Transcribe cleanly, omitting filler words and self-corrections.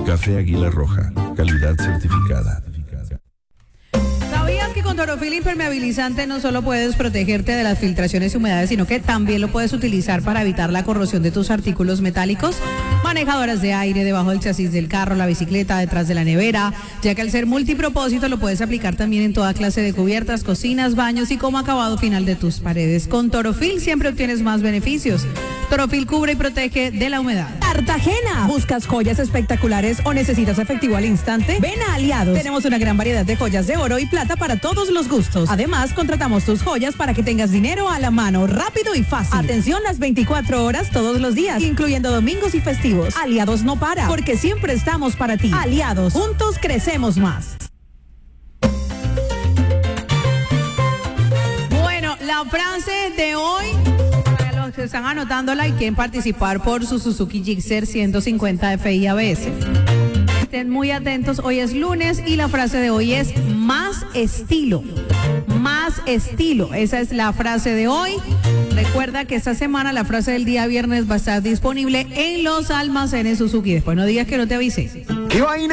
Café Águila Roja, calidad certificada. ¿Sabías que con Torofil impermeabilizante no solo puedes protegerte de las filtraciones y humedades, sino que también lo puedes utilizar para evitar la corrosión de tus artículos metálicos? Manejadoras de aire, debajo del chasis del carro, la bicicleta, detrás de la nevera, ya que al ser multipropósito lo puedes aplicar también en toda clase de cubiertas, cocinas, baños y como acabado final de tus paredes. Con Torofil siempre obtienes más beneficios. Torofil cubre y protege de la humedad. Cartagena. ¿Buscas joyas espectaculares o necesitas efectivo al instante? Ven a Aliados. Tenemos una gran variedad de joyas de oro y plata para todos los gustos. Además, contratamos tus joyas para que tengas dinero a la mano, rápido y fácil. Atención las 24 horas todos los días, incluyendo domingos y festivos. Aliados no para, porque siempre estamos para ti. Aliados, juntos crecemos más. Bueno, la frase de hoy, para los que están anotándola y quieren participar por su Suzuki Gixxer 150 FI ABS, estén muy atentos. Hoy es lunes y la frase de hoy es más estilo. Más estilo. Esa es la frase de hoy. Recuerda que esta semana la frase del día viernes va a estar disponible en los almacenes Suzuki. Después no digas que no te avisé. ¿Qué vaina?